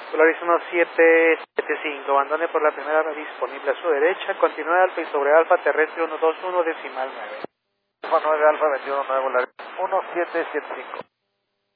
Polaris 1775, abandone por la primera hora disponible a su derecha, continúe alfa y sobre alfa terrestre 121 decimal 9. Alfa 9, Alfa 21, 9, Volaris 1775.